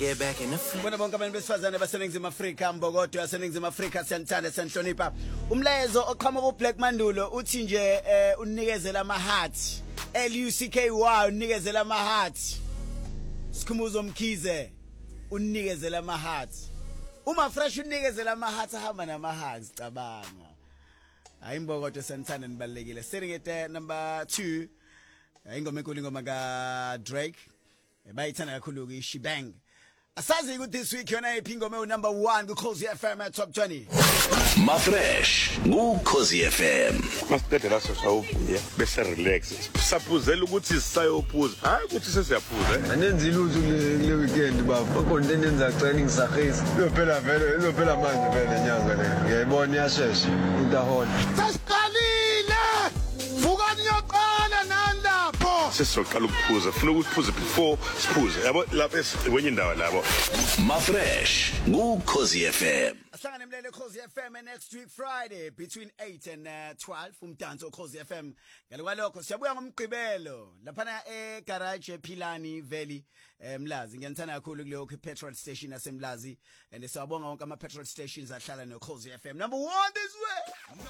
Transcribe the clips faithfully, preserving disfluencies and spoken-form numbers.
Yeah, back in the flesh. Bona bonke abantu besifazane baseningizimu Afrika, Mbokodo yaseningizimu Afrika, siyanthanda siyanhlonipha. Umlayezo oqhamuka uBlack Mandulo uthi nje eh, unikezela ama heart. L U C K Y unikezela ama heart. Sikhumuzo Mkhize unikezela ama heart. Uma fresh unikezela ama heart ahamba nama hearts cabanga. Hayi Mbokodo siyanthanda nibalekile. Sitting at uh, number two. Ingoma enkulu ingoma ka Drake. Bayithanda kakhulu ke Shebang. Asazi ukuthi this week yona iphingoma number one ku Khosi F M at top twenty. Mafresh ku Khosi F M. Masiqede la sosawubuya bese relax. Saphuzela ukuthi sisayophuza. Hayi ukuthi sesiyaphuza. Anenza ilutho kule weekend baba. Bakhona into enza cela ngisahisi. Izophela vele, izophela manje vele lenyanga le. Ngiyayibona iyashesha. Intahona. Sasiqalile. Vuka niyoqala nani lapho. Sesizoqala ukuphuza. Funa ukuphuza before siphuze. Yabo lapha wenye indawo labo. Mafresh ku Khosi F M. Ahlangane mlele Khosi F M next week Friday between eight and uh, twelve umdanso Khosi F M. Ngalokho siyabuya ngomgqibelo lapha e garage ePhilani Valley eMlazi. Ngiyanthanda kakhulu kuleyo petrol station yaseMlazi and siyabonga wonke ama petrol stations ahlala no Khosi F M. Number one this way.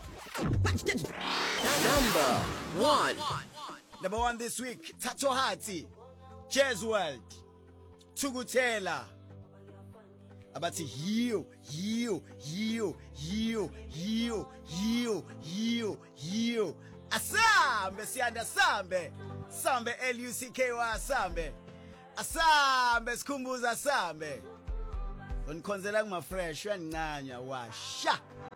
Number one. Number one this week, Tato Hati, Jazz World, Tugutela. Abati hiyo, hiyo, hiyo, hiyo, hiyo, hiyo, hiyo, hiyo. Asambe, sianda sambe. Sambe, L U C K Y, sambe. Asambe, skumbuza sambe. Unkonzela ngma fresh, yancanya, washa.